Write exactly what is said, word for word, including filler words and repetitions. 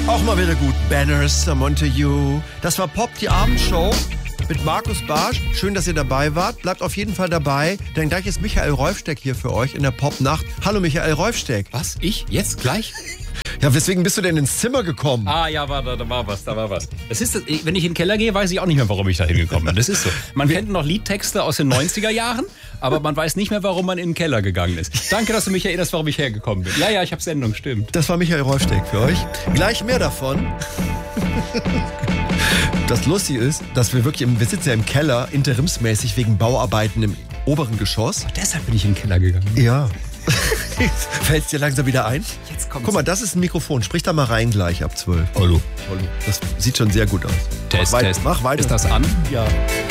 Auch mal wieder gut. Banners, I'm onto you. Das war Pop, die Abendshow mit Markus Bartsch. Schön, dass ihr dabei wart. Bleibt auf jeden Fall dabei, denn gleich ist Michael Rolfsteck hier für euch in der Popnacht. Hallo Michael Rolfsteck. Was? Ich? Jetzt? Gleich? Ja, weswegen bist du denn ins Zimmer gekommen? Ah, ja, war, da, da war was, da war was. Das ist, das, wenn ich in den Keller gehe, weiß ich auch nicht mehr, warum ich da hingekommen bin. Das ist so. Man kennt noch Liedtexte aus den neunziger Jahren, aber man weiß nicht mehr, warum man in den Keller gegangen ist. Danke, dass du mich erinnerst, warum ich hergekommen bin. Ja, ja, ich habe Sendung, stimmt. Das war Michael Rolfsteck für euch. Gleich mehr davon. Das Lustige ist, dass wir wirklich, im, wir sitzen ja im Keller, interimsmäßig wegen Bauarbeiten im oberen Geschoss. Oh, deshalb bin ich in den Keller gegangen. Ja. Fällt es dir langsam wieder ein? Jetzt kommt's. Guck mal, das ist ein Mikrofon. Sprich da mal rein gleich ab zwölf. Hallo. Das sieht schon sehr gut aus. Test, mach weit- Test. Mach weiter. Ist das an? Ja.